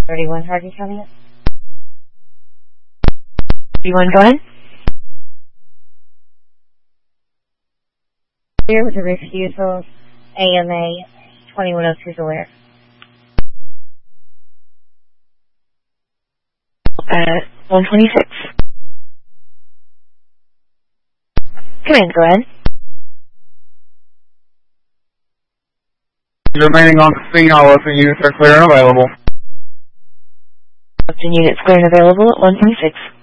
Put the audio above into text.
31 Hardin County. 31, go ahead. Here with the refusal, AMA 2102 is aware. 126. Command, go ahead. Remaining on scene, all Upton units are clear and available. Upton units clear and available at 126.